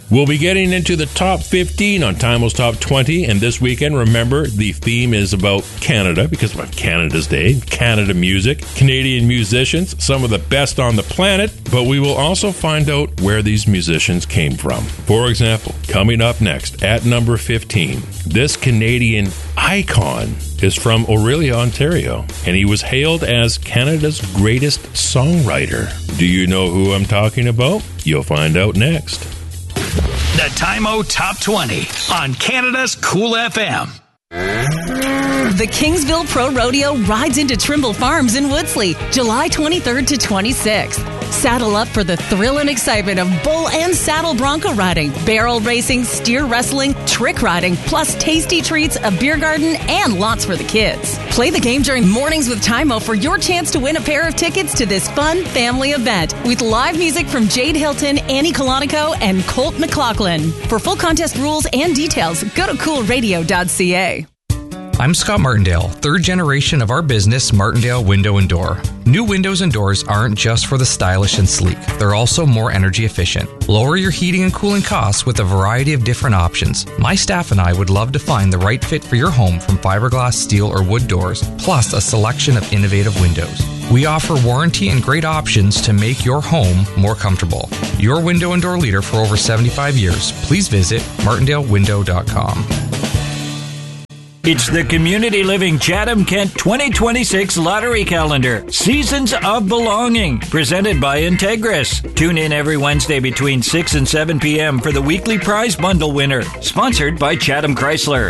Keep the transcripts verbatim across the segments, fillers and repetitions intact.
We'll be getting into the top fifteen on Timeless Top twenty, and this weekend, remember, the theme is about Canada because of Canada's Day, Canada music, Canadian musicians, some of the best on the planet, but we will also find out where these musicians came from. For example, coming up next at number fifteen, this Canadian icon is from Orillia, Ontario, and he was hailed as Canada's greatest songwriter. Do you know who I'm talking about? You'll find out next. The Time-O Top twenty on Canada's Cool F M. The Kingsville Pro Rodeo rides into Trimble Farms in Woodsley, July twenty-third to twenty-sixth. Saddle up for the thrill and excitement of bull and saddle bronco riding, barrel racing, steer wrestling, trick riding, plus tasty treats, a beer garden, and lots for the kids. Play the game during Mornings with Time-O for your chance to win a pair of tickets to this fun family event with live music from Jade Hilton, Annie Colonico, and Colt McLaughlin. For full contest rules and details, go to cool radio dot c a. I'm Scott Martindale, third generation of our business, Martindale Window and Door. New windows and doors aren't just for the stylish and sleek. They're also more energy efficient. Lower your heating and cooling costs with a variety of different options. My staff and I would love to find the right fit for your home from fiberglass, steel, or wood doors, plus a selection of innovative windows. We offer warranty and great options to make your home more comfortable. Your window and door leader for over seventy-five years. Please visit martindale window dot com. It's the Community Living Chatham-Kent twenty twenty-six Lottery Calendar, Seasons of Belonging, presented by Integris. Tune in every Wednesday between six and seven p.m. for the weekly prize bundle winner, sponsored by Chatham Chrysler.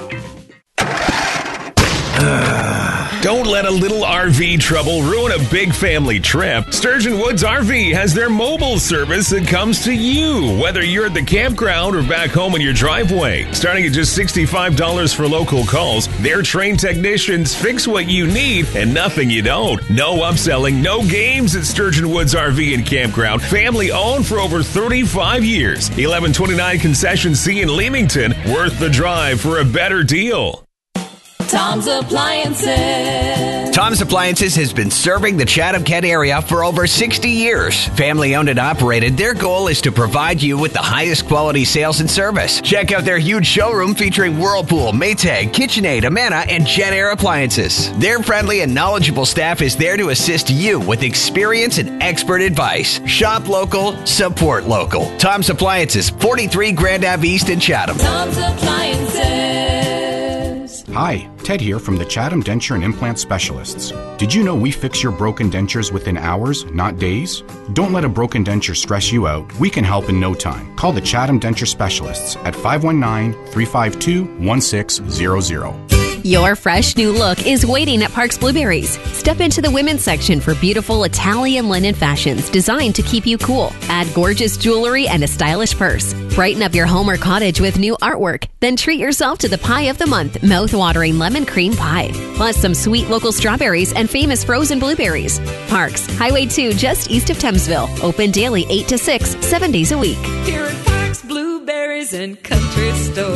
Don't let a little R V trouble ruin a big family trip. Sturgeon Woods R V has their mobile service that comes to you, whether you're at the campground or back home in your driveway. Starting at just sixty-five dollars for local calls, their trained technicians fix what you need and nothing you don't. No upselling, no games at Sturgeon Woods R V and Campground. Family owned for over thirty-five years. eleven twenty-nine Concession C in Leamington. Worth the drive for a better deal. Tom's Appliances. Tom's Appliances has been serving the Chatham-Kent area for over sixty years. Family owned and operated, their goal is to provide you with the highest quality sales and service. Check out their huge showroom featuring Whirlpool, Maytag, KitchenAid, Amana, and JetAir appliances. Their friendly and knowledgeable staff is there to assist you with experience and expert advice. Shop local, support local. Tom's Appliances, forty-three Grand Ave East in Chatham. Tom's Appliances. Hi, Ted here from the Chatham Denture and Implant Specialists. Did you know we fix your broken dentures within hours, not days? Don't let a broken denture stress you out. We can help in no time. Call the Chatham Denture Specialists at five one nine, three five two, one six zero zero. Your fresh new look is waiting at Parks Blueberries. Step into the women's section for beautiful Italian linen fashions designed to keep you cool. Add gorgeous jewelry and a stylish purse. Brighten up your home or cottage with new artwork. Then treat yourself to the pie of the month, mouth-watering lemon cream pie. Plus some sweet local strawberries and famous frozen blueberries. Parks, Highway two, just east of Thamesville. Open daily eight to six, seven days a week. Here at Parks Blueberries and Country Store.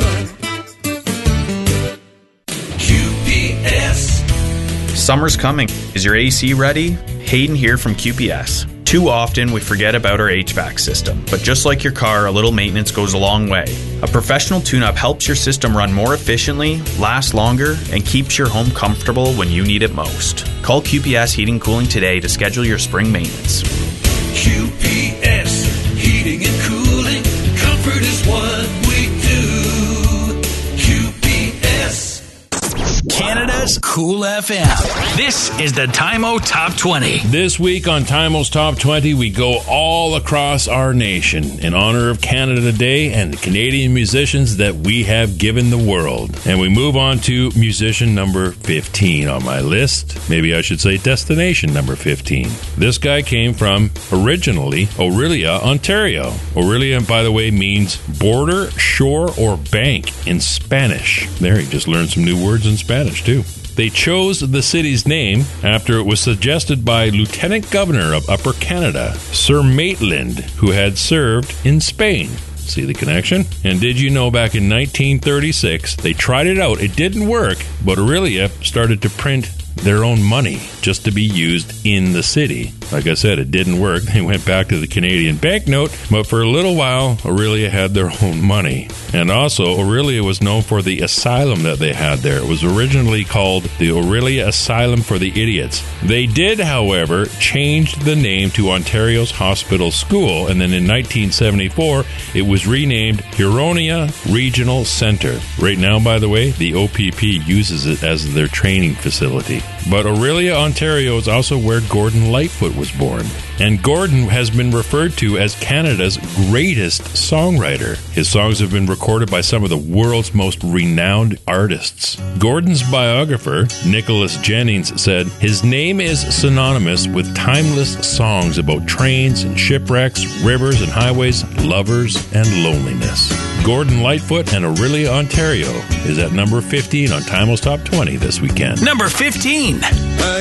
Summer's coming. Is your A C ready? Hayden here from Q P S. Too often we forget about our H V A C system, but just like your car, a little maintenance goes a long way. A professional tune-up helps your system run more efficiently, last longer, and keeps your home comfortable when you need it most. Call Q P S Heating Cooling today to schedule your spring maintenance. Q P S Heating and Cooling. Comfort is what we do. Q P S. Canada's Cool F M. This is the Time-O Top twenty. This week on Time-O's Top twenty, we go all across our nation in honor of Canada Day and the Canadian musicians that we have given the world. And we move on to musician number fifteen on my list. Maybe I should say destination number fifteen. This guy came from, originally, Orillia, Ontario. Orillia, by the way, means border, shore, or bank in Spanish. There, you just learned some new words in Spanish, too. They chose the city's name after it was suggested by Lieutenant Governor of Upper Canada, Sir Maitland, who had served in Spain. See the connection? And did you know back in nineteen thirty-six, they tried it out. It didn't work, but Orillia started to print their own money just to be used in the city. like I said, it didn't work. They went back to the Canadian banknote, but for a little while, Orillia had their own money. And also, Orillia was known for the asylum that they had there. It was originally called the Orillia Asylum for the Idiots. They did, however, change the name to Ontario's Hospital School, and then in nineteen seventy-four, it was renamed Huronia Regional Center. Right now, by the way, the O P P uses it as their training facility. But Orillia, Ontario is also where Gordon Lightfoot was born. And Gordon has been referred to as Canada's greatest songwriter. His songs have been recorded by some of the world's most renowned artists. Gordon's biographer, Nicholas Jennings, said, "His name is synonymous with timeless songs about trains and shipwrecks, rivers and highways, lovers and loneliness." Gordon Lightfoot and Orillia, Ontario is at number fifteen on Timeless Top twenty this weekend. Number fifteen.